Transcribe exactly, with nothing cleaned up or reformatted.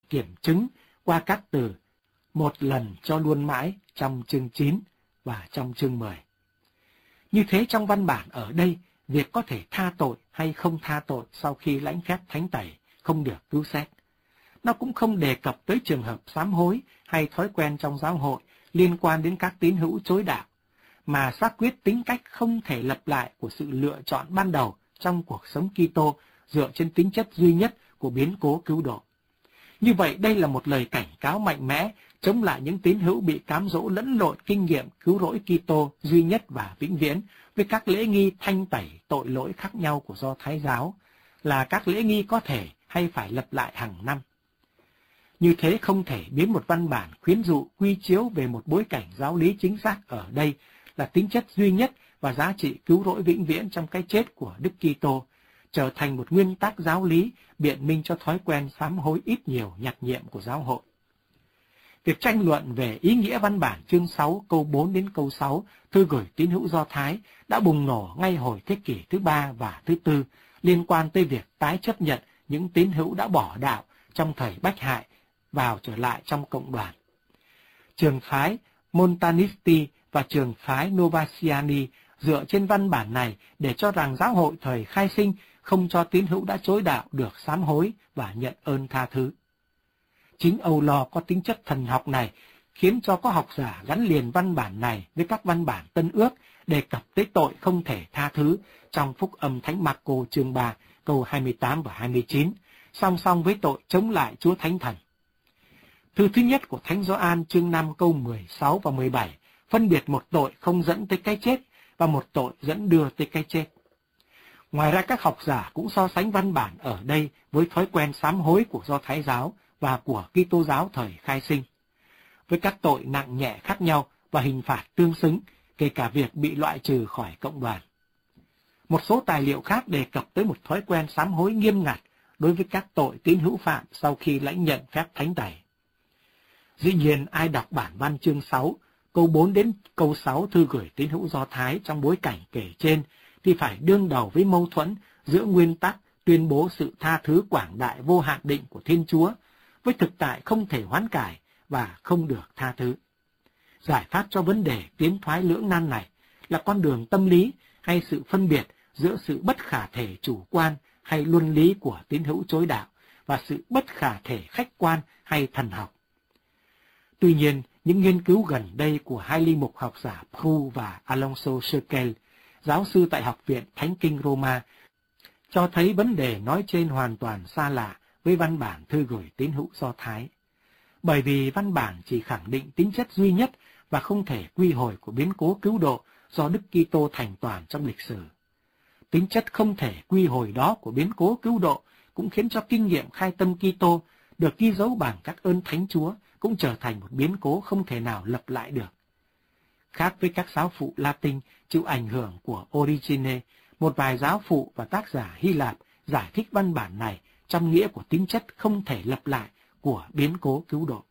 kiểm chứng qua các từ một lần cho luôn mãi trong chương chín và trong chương mười. Như thế trong văn bản ở đây, việc có thể tha tội hay không tha tội sau khi lãnh phép thánh tẩy không được cứu xét. Nó cũng không đề cập tới trường hợp sám hối hay thói quen trong giáo hội liên quan đến các tín hữu chối đạo, mà xác quyết tính cách không thể lặp lại của sự lựa chọn ban đầu trong cuộc sống Kitô dựa trên tính chất duy nhất của biến cố cứu độ. Như vậy, đây là một lời cảnh cáo mạnh mẽ chống lại những tín hữu bị cám dỗ lẫn lộn kinh nghiệm cứu rỗi Kitô duy nhất và vĩnh viễn với các lễ nghi thanh tẩy tội lỗi khác nhau của Do Thái giáo, là các lễ nghi có thể hay phải lặp lại hàng năm. Như thế không thể biến một văn bản khuyến dụ quy chiếu về một bối cảnh giáo lý chính xác ở đây là tính chất duy nhất và giá trị cứu rỗi vĩnh viễn trong cái chết của Đức Kitô trở thành một nguyên tắc giáo lý biện minh cho thói quen sám hối ít nhiều nhặt nhiệm của giáo hội. Việc tranh luận về ý nghĩa văn bản chương sáu câu bốn đến câu sáu thư gửi tín hữu Do Thái đã bùng nổ ngay hồi thế kỷ thứ ba và thứ tư liên quan tới việc tái chấp nhận những tín hữu đã bỏ đạo trong thời Bách Hại vào trở lại trong cộng đoàn. Trường phái Montanisti và trường phái Novatiani dựa trên văn bản này để cho rằng giáo hội thời khai sinh không cho tín hữu đã chối đạo được sám hối và nhận ơn tha thứ. Chính âu lo có tính chất thần học này khiến cho có học giả gắn liền văn bản này với các văn bản Tân Ước đề cập tới tội không thể tha thứ trong Phúc âm Thánh Marco chương ba câu hai mươi tám và hai mươi chín, song song với tội chống lại Chúa Thánh Thần. Thư thứ nhất của Thánh Gioan chương năm câu mười sáu và mười bảy phân biệt một tội không dẫn tới cái chết và một tội dẫn đưa tới cái chết. Ngoài ra, các học giả cũng so sánh văn bản ở đây với thói quen sám hối của Do Thái giáo và của Kitô giáo thời khai sinh, với các tội nặng nhẹ khác nhau và hình phạt tương xứng, kể cả việc bị loại trừ khỏi cộng đoàn. Một số tài liệu khác đề cập tới một thói quen sám hối nghiêm ngặt đối với các tội tín hữu phạm sau khi lãnh nhận phép thánh tẩy. Dĩ nhiên, ai đọc bản văn chương sáu, câu bốn đến câu sáu thư gửi tín hữu Do Thái trong bối cảnh kể trên thì phải đương đầu với mâu thuẫn giữa nguyên tắc tuyên bố sự tha thứ quảng đại vô hạn định của Thiên Chúa với thực tại không thể hoán cải và không được tha thứ. Giải pháp cho vấn đề tiến thoái lưỡng nan này là con đường tâm lý hay sự phân biệt giữa sự bất khả thể chủ quan hay luân lý của tín hữu chối đạo và sự bất khả thể khách quan hay thần học. Tuy nhiên, những nghiên cứu gần đây của hai ly mục học giả Pru và Alonso Scherkel, giáo sư tại Học viện Thánh Kinh Roma, cho thấy vấn đề nói trên hoàn toàn xa lạ với văn bản thư gửi tín hữu Do Thái. Bởi vì văn bản chỉ khẳng định tính chất duy nhất và không thể quy hồi của biến cố cứu độ do Đức Kitô thành toàn trong lịch sử. Tính chất không thể quy hồi đó của biến cố cứu độ cũng khiến cho kinh nghiệm khai tâm Kitô được ghi dấu bằng các ơn Thánh Chúa cũng trở thành một biến cố không thể nào lặp lại được. Khác với các giáo phụ Latin chịu ảnh hưởng của Origene, một vài giáo phụ và tác giả Hy Lạp giải thích văn bản này trong nghĩa của tính chất không thể lặp lại của biến cố cứu độ.